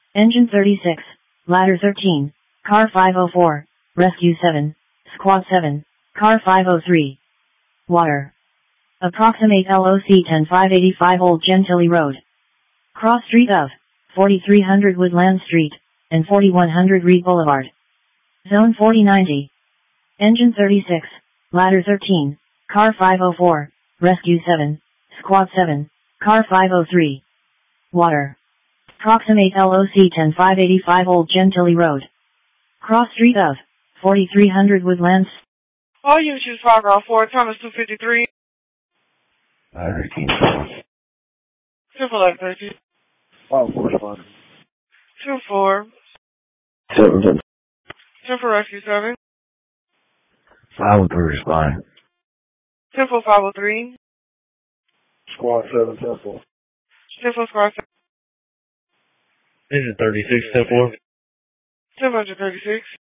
Engine 36, Ladder 13, Car 504, Rescue 7, Squad 7, Car 503. Water. Approximate LOC 10585 Old Gentilly Road. Cross street of 4300 Woodland Street and 4100 Reed Boulevard. Zone 4090. Engine 36, Ladder 13, Car 504, Rescue 7, Squad 7, Car 503. Water. Approximate LOC 10585 Old Gentilly Road. Cross street of 4300 Woodlands. All units use Paragraph 4, Thomas 253. Ladder 13. Simple like 13. Oh, corresponding. 2-4. 7. Simple Rescue 7. 503 responding. Simple 503. Squad 7 Temple. Simple Squad 7. Engine 36, 10-4. 736.